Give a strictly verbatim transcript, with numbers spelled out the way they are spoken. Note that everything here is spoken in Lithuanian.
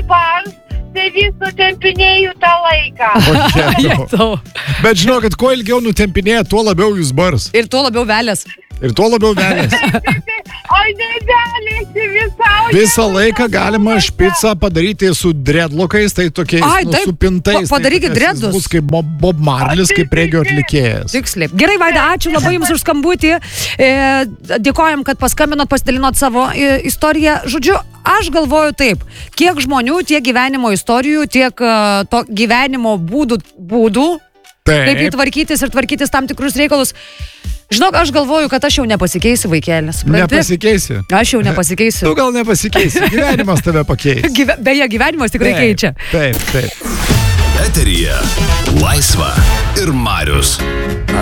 kaip aš, tai vis nutempinėjau tą laiką. O, bet žinokit, kuo ilgiau nutempinėja, tuo labiau jūs bars. Ir tuo labiau velės. Ir tuo labiau velės. Oi, nevelėsi visą. Visą laiką galima špicą padaryti su dreadlockais, tai tokiais Ai, nu, taip, su pintais. pa- padarykit tai tokiais, dreadus. jis bus kaip Bob, Bob Marlis, kaip regio atlikėjas. Tiksliai. Gerai, Vaida, ačiū labai Jums už skambutį. E, dėkojam, kad paskambinot, pasidalinot savo e, istoriją. Žodžiu, aš galvoju taip, kiek žmonių, tiek gyvenimo istorijų, tiek uh, to gyvenimo būdų, būdų Taip. kaip įtvarkytis ir tvarkytis tam tikrus reikalus. Žinok, aš galvoju, kad aš jau nepasikeisiu, vaikėlis. Nepasikeisi. Aš jau nepasikeisiu. Tu gal nepasikeisi, gyvenimas tave pakeis. Gyve, beje, gyvenimas tikrai Taip, keičia. Taip, taip. Eteryje Laisva ir Marius.